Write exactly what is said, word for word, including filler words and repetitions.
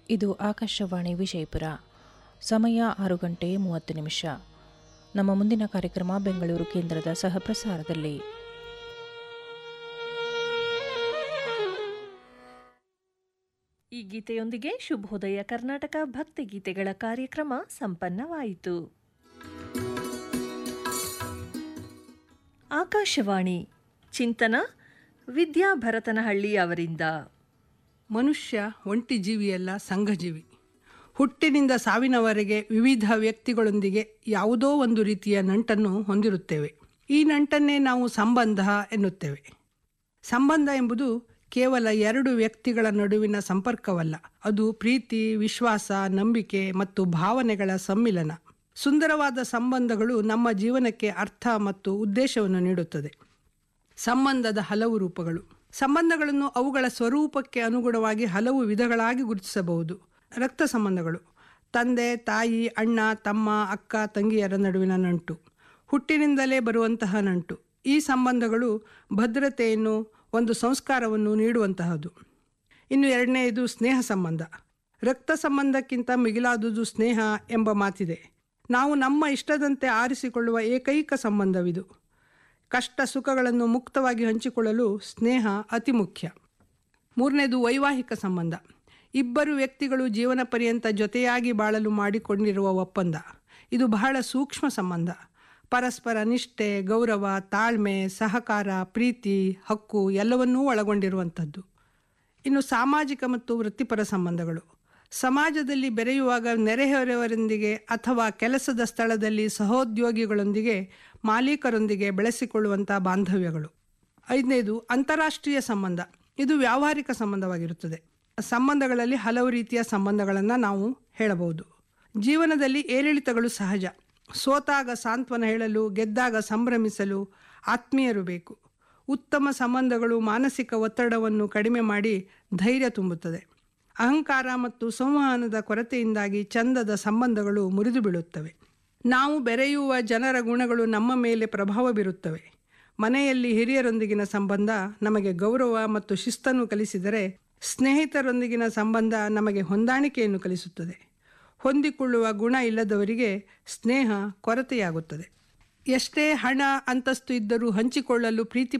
ಇದು ಆಕಾಶವಾಣಿ ವಿಜಯಪುರ. ಸಮಯ ಆರು ಗಂಟೆ ಮೂವತ್ತು ನಿಮಿಷ. ನಮ್ಮ ಮುಂದಿನ ಕಾರ್ಯಕ್ರಮ ಬೆಂಗಳೂರು ಕೇಂದ್ರದ ಸಹಪ್ರಸಾರದಲ್ಲಿ. ಈ ಗೀತೆಯೊಂದಿಗೆ ಶುಭೋದಯ ಕರ್ನಾಟಕ ಭಕ್ತಿಗೀತೆಗಳ ಕಾರ್ಯಕ್ರಮ ಸಂಪನ್ನವಾಯಿತು. ಆಕಾಶವಾಣಿ ಚಿಂತನ ವಿದ್ಯಾ ಭರತನಹಳ್ಳಿ ಅವರಿಂದ. ಮನುಷ್ಯ ಒಂಟಿ ಜೀವಿಯಲ್ಲ, ಸಂಘಜೀವಿ. ಹುಟ್ಟಿನಿಂದ ಸಾವಿನವರೆಗೆ ವಿವಿಧ ವ್ಯಕ್ತಿಗಳೊಂದಿಗೆ ಯಾವುದೋ ಒಂದು ರೀತಿಯ ನಂಟನ್ನು ಹೊಂದಿರುತ್ತೇವೆ. ಈ ನಂಟನ್ನೇ ನಾವು ಸಂಬಂಧ ಎನ್ನುತ್ತೇವೆ. ಸಂಬಂಧ ಎಂಬುದು ಕೇವಲ ಎರಡು ವ್ಯಕ್ತಿಗಳ ನಡುವಿನ ಸಂಪರ್ಕವಲ್ಲ, ಅದು ಪ್ರೀತಿ, ವಿಶ್ವಾಸ, ನಂಬಿಕೆ ಮತ್ತು ಭಾವನೆಗಳ ಸಮ್ಮಿಲನ. ಸುಂದರವಾದ ಸಂಬಂಧಗಳು ನಮ್ಮ ಜೀವನಕ್ಕೆ ಅರ್ಥ ಮತ್ತು ಉದ್ದೇಶವನ್ನು ನೀಡುತ್ತದೆ. ಸಂಬಂಧದ ಹಲವು ರೂಪಗಳು. ಸಂಬಂಧಗಳನ್ನು ಅವುಗಳ ಸ್ವರೂಪಕ್ಕೆ ಅನುಗುಣವಾಗಿ ಹಲವು ವಿಧಗಳಾಗಿ ಗುರುತಿಸಬಹುದು. ರಕ್ತ ಸಂಬಂಧಗಳು: ತಂದೆ, ತಾಯಿ, ಅಣ್ಣ, ತಮ್ಮ, ಅಕ್ಕ, ತಂಗಿಯರ ನಡುವಿನ ನಂಟು, ಹುಟ್ಟಿನಿಂದಲೇ ಬರುವಂತಹ ನಂಟು. ಈ ಸಂಬಂಧಗಳು ಭದ್ರತೆಯನ್ನು, ಒಂದು ಸಂಸ್ಕಾರವನ್ನು ನೀಡುವಂತಹದ್ದು. ಇನ್ನು ಎರಡನೆಯದು ಸ್ನೇಹ ಸಂಬಂಧ. ರಕ್ತ ಸಂಬಂಧಕ್ಕಿಂತ ಮಿಗಿಲಾದುದು ಸ್ನೇಹ ಎಂಬ ಮಾತಿದೆ. ನಾವು ನಮ್ಮ ಇಷ್ಟದಂತೆ ಆರಿಸಿಕೊಳ್ಳುವ ಏಕೈಕ ಸಂಬಂಧವಿದು. ಕಷ್ಟ ಸುಖಗಳನ್ನು ಮುಕ್ತವಾಗಿ ಹಂಚಿಕೊಳ್ಳಲು ಸ್ನೇಹ ಅತಿ ಮುಖ್ಯ. ಮೂರನೇದು ವೈವಾಹಿಕ ಸಂಬಂಧ. ಇಬ್ಬರು ವ್ಯಕ್ತಿಗಳು ಜೀವನ ಪರ್ಯಂತ ಜೊತೆಯಾಗಿ ಬಾಳಲು ಮಾಡಿಕೊಂಡಿರುವ ಒಪ್ಪಂದ. ಇದು ಬಹಳ ಸೂಕ್ಷ್ಮ ಸಂಬಂಧ. ಪರಸ್ಪರ ನಿಷ್ಠೆ, ಗೌರವ, ತಾಳ್ಮೆ, ಸಹಕಾರ, ಪ್ರೀತಿ, ಹಕ್ಕು ಎಲ್ಲವನ್ನೂ ಒಳಗೊಂಡಿರುವಂಥದ್ದು. ಇನ್ನು ಸಾಮಾಜಿಕ ಮತ್ತು ವೃತ್ತಿಪರ ಸಂಬಂಧಗಳು. ಸಮಾಜದಲ್ಲಿ ಬೆರೆಯುವಾಗ ನೆರೆಹೊರೆಯವರೊಂದಿಗೆ ಅಥವಾ ಕೆಲಸದ ಸ್ಥಳದಲ್ಲಿ ಸಹೋದ್ಯೋಗಿಗಳೊಂದಿಗೆ, ಮಾಲೀಕರೊಂದಿಗೆ ಬೆಳೆಸಿಕೊಳ್ಳುವಂಥ ಬಾಂಧವ್ಯಗಳು. ಐದನೇದು ಅಂತಾರಾಷ್ಟ್ರೀಯ ಸಂಬಂಧ. ಇದು ವ್ಯಾವಹಾರಿಕ ಸಂಬಂಧವಾಗಿರುತ್ತದೆ. ಸಂಬಂಧಗಳಲ್ಲಿ ಹಲವು ರೀತಿಯ ಸಂಬಂಧಗಳನ್ನು ನಾವು ಹೇಳಬಹುದು. ಜೀವನದಲ್ಲಿ ಏರಿಳಿತಗಳು ಸಹಜ. ಸೋತಾಗ ಸಾಂತ್ವನ ಹೇಳಲು, ಗೆದ್ದಾಗ ಸಂಭ್ರಮಿಸಲು ಆತ್ಮೀಯರು ಬೇಕು. ಉತ್ತಮ ಸಂಬಂಧಗಳು ಮಾನಸಿಕ ಒತ್ತಡವನ್ನು ಕಡಿಮೆ ಮಾಡಿ ಧೈರ್ಯ ತುಂಬುತ್ತದೆ. ಅಹಂಕಾರ ಮತ್ತು ಸಂವಹನದ ಕೊರತೆಯಿಂದಾಗಿ ಚಂದದ ಸಂಬಂಧಗಳು ಮುರಿದು ಬೀಳುತ್ತವೆ. ನಾವು ಬೆರೆಯುವ ಜನರ ಗುಣಗಳು ನಮ್ಮ ಮೇಲೆ ಪ್ರಭಾವ ಬೀರುತ್ತವೆ. ಮನೆಯಲ್ಲಿ ಹಿರಿಯರೊಂದಿಗಿನ ಸಂಬಂಧ ನಮಗೆ ಗೌರವ ಮತ್ತು ಶಿಸ್ತನ್ನು ಕಲಿಸಿದರೆ, ಸ್ನೇಹಿತರೊಂದಿಗಿನ ಸಂಬಂಧ ನಮಗೆ ಹೊಂದಾಣಿಕೆಯನ್ನು ಕಲಿಸುತ್ತದೆ. ಹೊಂದಿಕೊಳ್ಳುವ ಗುಣ ಇಲ್ಲದವರಿಗೆ ಸ್ನೇಹ ಕೊರತೆಯಾಗುತ್ತದೆ. ಎಷ್ಟೇ ಹಣ, ಅಂತಸ್ತು ಇದ್ದರೂ ಹಂಚಿಕೊಳ್ಳಲು ಪ್ರೀತಿ